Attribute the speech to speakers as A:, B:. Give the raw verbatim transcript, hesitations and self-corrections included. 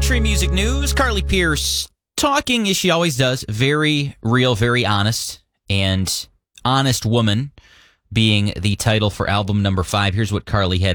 A: country music news. Carly Pearce talking as she always does. Very real, very honest, and Honest Woman being the title for album number five. Here's what Carly had